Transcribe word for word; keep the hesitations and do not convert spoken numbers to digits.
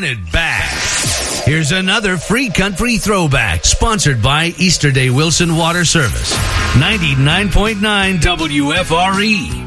it back. Here's another free country throwback, sponsored by Easterday Wilson Water Service. ninety-nine point nine W F R E.